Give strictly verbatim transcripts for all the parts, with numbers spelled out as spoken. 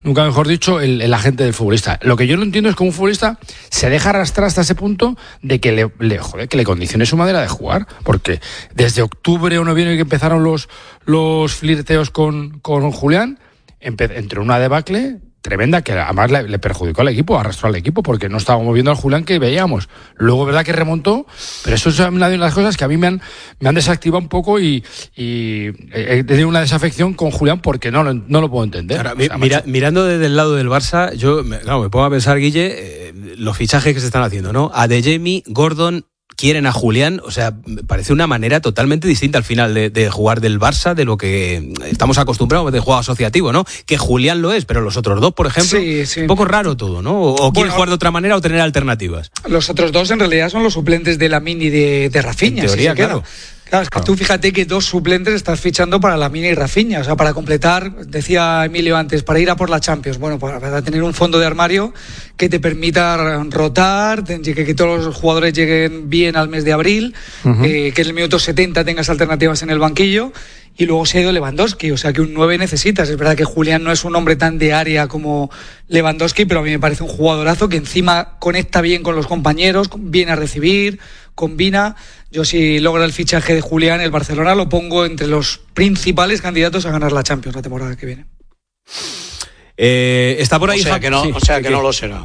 Nunca mejor dicho, el, el agente del futbolista. Lo que yo no entiendo es cómo un futbolista se deja arrastrar hasta ese punto de que le, le, joder, que le condicione su manera de jugar. Porque desde octubre o noviembre que empezaron los, los flirteos con, con Julián, empe, entró una debacle tremenda que además le, le perjudicó al equipo, arrastró al equipo, porque no estábamos viendo al Julián que veíamos. Luego, verdad que remontó, pero eso es una de las cosas que a mí me han, me han desactivado un poco y, y he tenido una desafección con Julián porque no, lo, no lo puedo entender. Ahora, o sea, mira, mirando desde el lado del Barça, yo claro, me pongo a pensar, Guille, eh, los fichajes que se están haciendo, ¿no? Adeyemi, Gordon, quieren a Julián, o sea, me parece una manera totalmente distinta al final de, de jugar del Barça de lo que estamos acostumbrados de juego asociativo, ¿no? Que Julián lo es, pero los otros dos, por ejemplo, sí, sí. Un poco raro todo, ¿no? O, o bueno, quieren jugar de otra manera o tener alternativas. Los otros dos en realidad son los suplentes de Lamine y de, de Rafinha. En teoría, si claro. Claro, es que tú fíjate que dos suplentes estás fichando para Lamine y Rafinha, o sea, para completar, decía Emilio antes, para ir a por la Champions, bueno, para, para tener un fondo de armario que te permita rotar, que, que todos los jugadores lleguen bien al mes de abril, uh-huh. eh, que en el minuto setenta tengas alternativas en el banquillo, y luego se ha ido Lewandowski, o sea que un nueve necesitas. Es verdad que Julián no es un hombre tan de área como Lewandowski, pero a mí me parece un jugadorazo que encima conecta bien con los compañeros, viene a recibir, combina. Yo si logra el fichaje de Julián, el Barcelona lo pongo entre los principales candidatos a ganar la Champions la temporada que viene. Eh, está por ahí. O sea que no, sí, o sea que ¿qué? no lo será.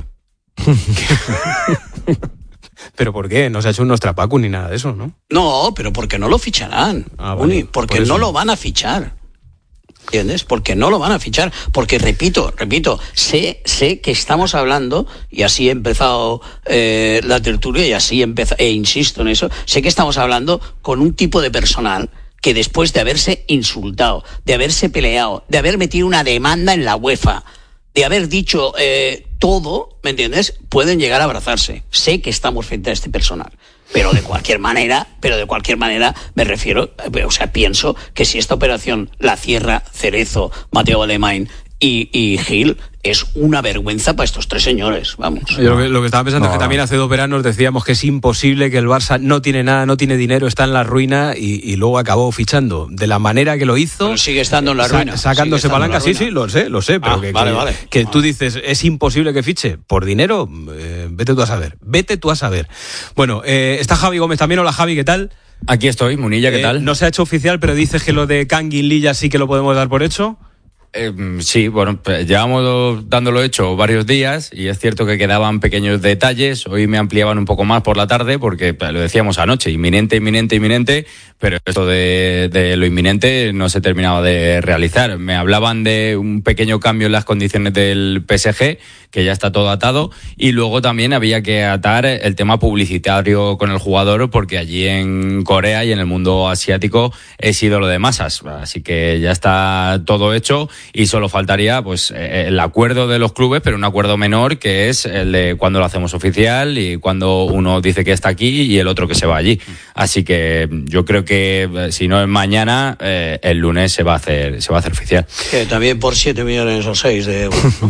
¿Pero por qué? No se ha hecho un Nostrapacu ni nada de eso, ¿no? No, pero porque no lo ficharán. Ah, vale. Uni, porque por no lo van a fichar. ¿Entiendes? Porque no lo van a fichar. Porque, repito, repito, sé, sé que estamos hablando, y así he empezado eh, la tertulia, y así empezó, e insisto en eso, sé que estamos hablando con un tipo de personal que después de haberse insultado, de haberse peleado, de haber metido una demanda en la UEFA, de haber dicho eh, todo, ¿me entiendes?, pueden llegar a abrazarse. Sé que estamos frente a este personal. Pero de cualquier manera, pero de cualquier manera me refiero, o sea, pienso que si esta operación la cierra Cerezo, Mateo Alemany y, y Gil, es una vergüenza para estos tres señores, vamos. Yo lo que, lo que estaba pensando no, es que también hace dos veranos decíamos que es imposible, que el Barça no tiene nada, no tiene dinero, está en la ruina, y, y luego acabó fichando de la manera que lo hizo. Pero sigue estando en la ruina. Sa- sacándose palanca, sí, sí, lo sé, lo sé, pero ah, que, vale, que, vale. que ah. tú dices, es imposible que fiche por dinero, eh, vete tú a saber, vete tú a saber. Bueno, eh, está Javi Gómez también. Hola, Javi, ¿qué tal? Aquí estoy, Munilla, ¿qué eh, tal? No se ha hecho oficial, pero dices que lo de Kangin Lee ya sí que lo podemos dar por hecho. Eh, sí, bueno, llevamos dándolo hecho varios días y es cierto que quedaban pequeños detalles. Hoy me ampliaban un poco más por la tarde porque lo decíamos anoche, inminente, inminente, inminente, pero esto de, de lo inminente no se terminaba de realizar. Me hablaban de un pequeño cambio en las condiciones del P S G, que ya está todo atado, y luego también había que atar el tema publicitario con el jugador porque allí en Corea y en el mundo asiático es ídolo de masas, así que ya está todo hecho. Y solo faltaría pues el acuerdo de los clubes, pero un acuerdo menor, que es el de cuando lo hacemos oficial y cuando uno dice que está aquí y el otro que se va allí. Así que yo creo que si no es mañana, eh, el lunes se va a hacer se va a hacer oficial. Que también por siete millones o seis de euros, ¿no?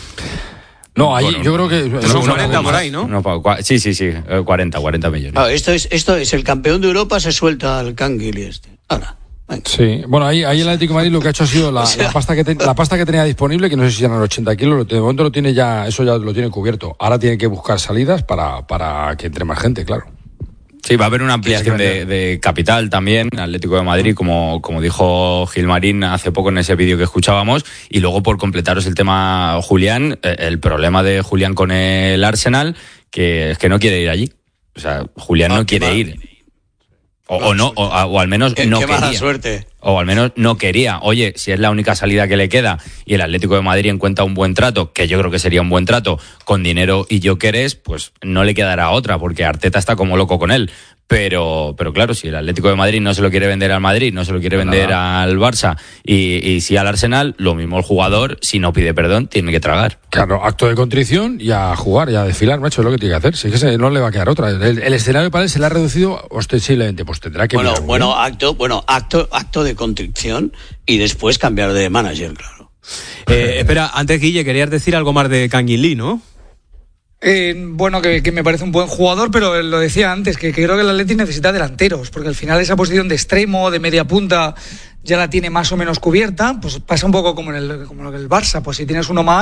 No, ahí bueno, yo creo que... Son cuarenta por ahí, ¿no? no sí, sí, sí, cuarenta, cuarenta millones. Ah, esto es esto es el campeón de Europa, se suelta al Kangin Lee este. Ahora. Sí, bueno, ahí, ahí el Atlético de Madrid lo que ha hecho ha sido la, o sea, la, pasta que te, la pasta que tenía disponible, que no sé si eran ochenta kilos, de momento lo tiene ya, eso ya lo tiene cubierto. Ahora tiene que buscar salidas para, para que entre más gente, claro. Sí, va a haber una ampliación de, de capital también, Atlético de Madrid, como, como dijo Gilmarín hace poco en ese vídeo que escuchábamos. Y luego, por completaros el tema Julián, el problema de Julián con el Arsenal, que es que no quiere ir allí. O sea, Julián ah, no quiere ir. O, o no, o, o al menos qué, no qué quería. Mala suerte. O al menos no quería. Oye, si es la única salida que le queda y el Atlético de Madrid encuentra un buen trato, que yo creo que sería un buen trato, con dinero y Gyökeres, pues no le quedará otra, porque Arteta está como loco con él. Pero, pero claro, si el Atlético de Madrid no se lo quiere vender al Madrid, no se lo quiere vender Nada. al Barça y, y si al Arsenal, lo mismo el jugador, si no pide perdón, tiene que tragar. Claro, acto de contrición y a jugar y a desfilar, macho, es lo que tiene que hacer. Si es que no le va a quedar otra. El, el escenario para él se le ha reducido ostensiblemente, pues tendrá que... Bueno, mirar, bueno, ¿no? acto, bueno, acto, acto de contrición y después cambiar de manager, claro. Eh, espera, antes, Guille, querías decir algo más de Kangin Lee, ¿no? Eh, bueno, que, que me parece un buen jugador, pero lo decía antes, que, que creo que el Atleti necesita delanteros, porque al final esa posición de extremo, de media punta, ya la tiene más o menos cubierta, pues pasa un poco como en el, como en el Barça, pues si tienes uno más,